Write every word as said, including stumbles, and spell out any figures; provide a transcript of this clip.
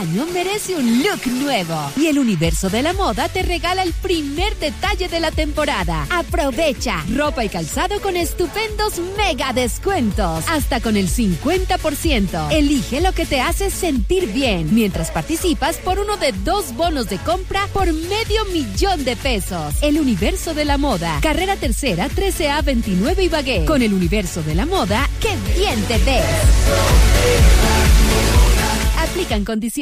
año merece un look nuevo. Y el Universo de la Moda te regala el primer detalle de la temporada. Aprovecha ropa y calzado con estupendos mega descuentos. Hasta con el cincuenta por ciento. Elige lo que te hace sentir bien. Mientras participas por uno de dos bonos de compra por medio millón de pesos. El Universo de la Moda. Carrera Tercera, trece A veintinueve Ibagué. Con el Universo de la Moda, ¡qué bien te ves! Aplican condiciones.